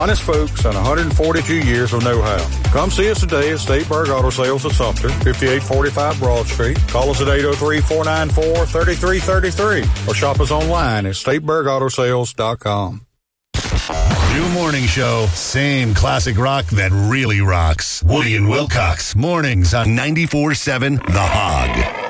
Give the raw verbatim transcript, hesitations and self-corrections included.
Honest folks and one hundred forty-two years of know-how. Come see us today at Stateburg Auto Sales of Sumter, fifty-eight forty-five Broad Street. Call us at eight oh three, four nine four, three three three three or shop us online at stateburg auto sales dot com. New morning show, same classic rock that really rocks. Woody and Wilcox, mornings on ninety-four seven The Hog.